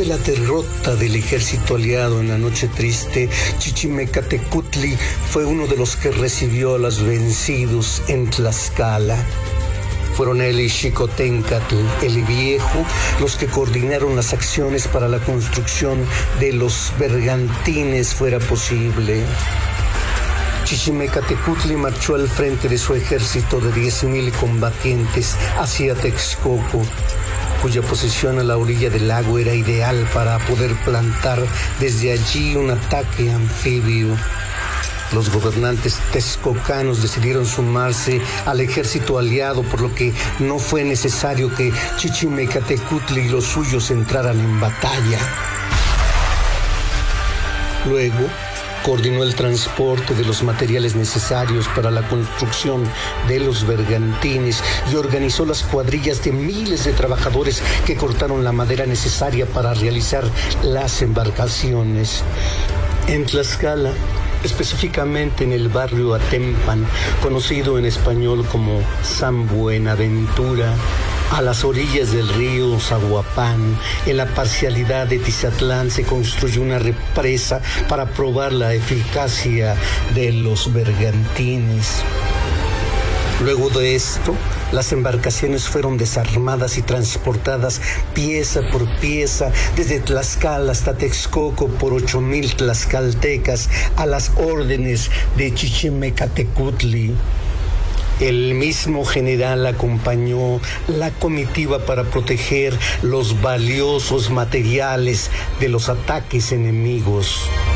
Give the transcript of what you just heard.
de la derrota del ejército aliado en la noche triste, Chichimecatecutli fue uno de los que recibió a los vencidos en Tlaxcala. Fueron él y Xicoténcatl, el viejo, los que coordinaron las acciones para la construcción de los bergantines fuera posible. Chichimecatecutli marchó al frente de su ejército de 10,000 combatientes hacia Texcoco, cuya posición a la orilla del lago era ideal para poder plantar desde allí un ataque anfibio. Los gobernantes texcocanos decidieron sumarse al ejército aliado, por lo que no fue necesario que Chichimecatecutli y los suyos entraran en batalla. Luego, coordinó el transporte de los materiales necesarios para la construcción de los bergantines y organizó las cuadrillas de miles de trabajadores que cortaron la madera necesaria para realizar las embarcaciones. En Tlaxcala, específicamente en el barrio Atempan, conocido en español como San Buenaventura, a las orillas del río Zahuapán, en la parcialidad de Tizatlán, se construyó una represa para probar la eficacia de los bergantines. Luego de esto, las embarcaciones fueron desarmadas y transportadas pieza por pieza desde Tlaxcala hasta Texcoco por 8,000 tlaxcaltecas a las órdenes de Chichimecatecutli. El mismo general acompañó la comitiva para proteger los valiosos materiales de los ataques enemigos.